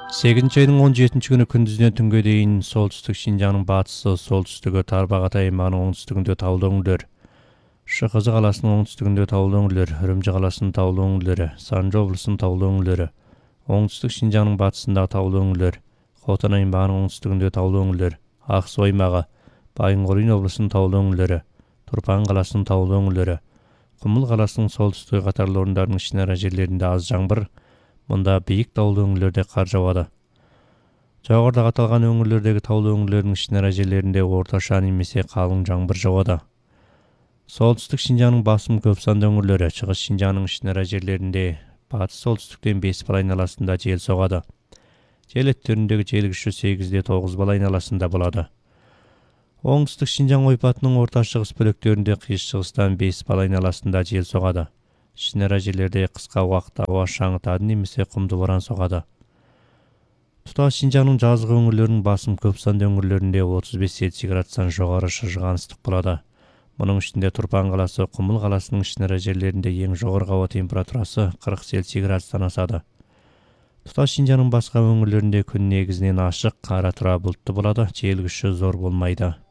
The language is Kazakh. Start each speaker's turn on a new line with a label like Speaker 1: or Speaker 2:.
Speaker 1: 8 айдың 17 күні күндүздөн түнгө дейін солтүстік Шинжаңның батысы, солтүстігі Тарбағат аймағының оңтүстігінде таулы өңірлер, Шыхызы қаласының оңтүстігінде таулы өңірлер, Үрімжі қаласының таулы өңірлері, Санжы облысының таулы өңірлері, оңтүстік Шинжаңның батысындағы таулы өңірлер, Хотан аймағының оңтүстігінде таулы өңірлер, Ақсу аймағы, Байынқорин облысының таулы өңірлері, Тұрпан қаласының таулы өңірлері, Құмыл қаласының солтүстігі қатарлы орындарының ішінара жерлерінде аз жаңбыр, мұнда биік таулы өңірлерде қар жауады. Жоғарыда аталған өңірлердегі таулы өңірлердің ішінара жерлерінде орташа немесе қалың жаңбыр жауады. Солтүстік Шинжаңның басым көп санды өңірлері, шығыс Шинжаңның ішінара жерлерінде батыс солтүстіктен 5 бал айналасында жел соғады. Жел өттеріндегі жел күші 8-де 9 бал айналасында болады. Оңтүстік Шинжаң ойпатының орта шығыс бөліктерінде қиыс шығыстан 5 бал айналасында жел соғады. Ішінара жерлерде қысқа уақытта ауа шаңытады немесе құмды боран соғады. Тұтас Шинжаңның жазғы өңірлерінің басым көп санды өңірлерінде 35 Цельсий градустан жоғары шыжыған ыстық болады. Мұның ішінде Тұрпан қаласы, Құмыл қаласының ішінара жерлерінде ең жоғарғы ауа температурасы 40 Цельсий градустан асады. Тұтас Шинжаңның басқа өңірлерінде күн негізінен ашық, қара тұра бұлтты болады, жел күші зор болмайды.